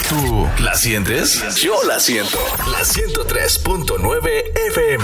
¿Tú la sientes? Yo la siento. La 103.9 FM.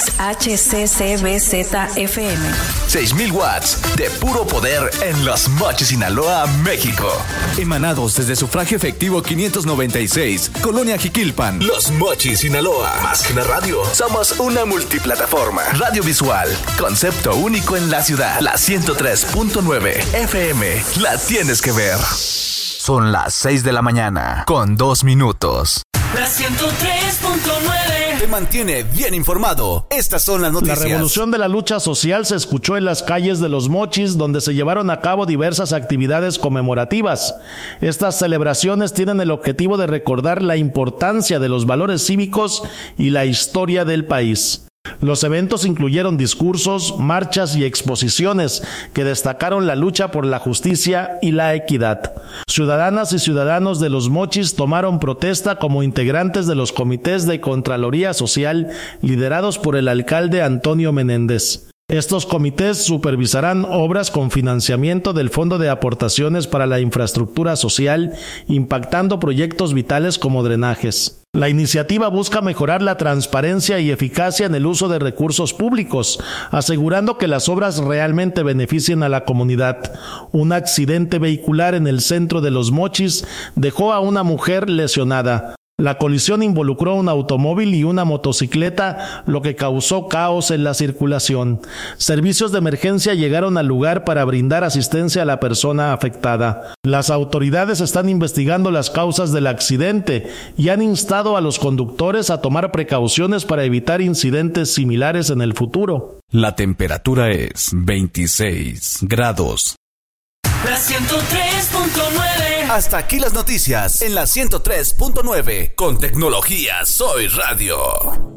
XHCCBZ-FM. 6,000 watts de puro poder en Los Mochis, Sinaloa, México. Emanados desde Sufragio Efectivo 596, Colonia Jiquilpan. Los Mochis, Sinaloa. Más que una radio, somos una multiplataforma. Radio visual, concepto único en la ciudad. La 103.9 FM. La tienes que ver. Son las 6 de la mañana, con 2 minutos. La 103.9 te mantiene bien informado. Estas son las noticias. La revolución de la lucha social se escuchó en las calles de Los Mochis, donde se llevaron a cabo diversas actividades conmemorativas. Estas celebraciones tienen el objetivo de recordar la importancia de los valores cívicos y la historia del país. Los eventos incluyeron discursos, marchas y exposiciones que destacaron la lucha por la justicia y la equidad. Ciudadanas y ciudadanos de Los Mochis tomaron protesta como integrantes de los comités de Contraloría Social liderados por el alcalde Antonio Menéndez. Estos comités supervisarán obras con financiamiento del Fondo de Aportaciones para la Infraestructura Social, impactando proyectos vitales como drenajes. La iniciativa busca mejorar la transparencia y eficacia en el uso de recursos públicos, asegurando que las obras realmente beneficien a la comunidad. Un accidente vehicular en el centro de Los Mochis dejó a una mujer lesionada. La colisión involucró un automóvil y una motocicleta, lo que causó caos en la circulación. Servicios de emergencia llegaron al lugar para brindar asistencia a la persona afectada. Las autoridades están investigando las causas del accidente y han instado a los conductores a tomar precauciones para evitar incidentes similares en el futuro. La temperatura es 26 grados. La 103.9. Hasta aquí las noticias en la 103.9. Con tecnología Soy Radio.